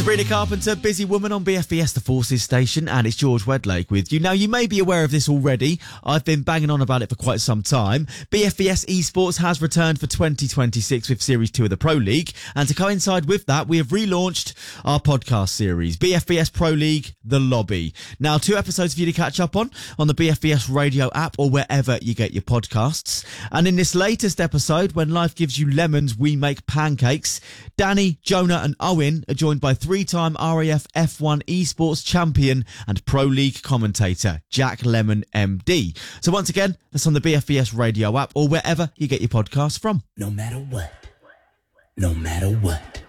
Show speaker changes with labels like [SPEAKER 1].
[SPEAKER 1] Sabrina Carpenter, Busy Woman on BFBS, the Forces station, and it's George Wedlake with you. Now, you may be aware of this already. I've been banging on about it for quite some time. BFBS Esports has returned for 2026 with Series 2 of the Pro League, and to coincide with that, we have relaunched our podcast series, BFBS Pro League, The Lobby. Now, 2 episodes for you to catch up on the BFBS radio app or wherever you get your podcasts. And in this latest episode, when life gives you lemons, we make pancakes, Danny, Jonah and Owen are joined by 3-time RAF F1 Esports champion and Pro League commentator, Jack Lemon MD. So once again, that's on the BFBS radio app or wherever you get your podcasts from.
[SPEAKER 2] No matter what.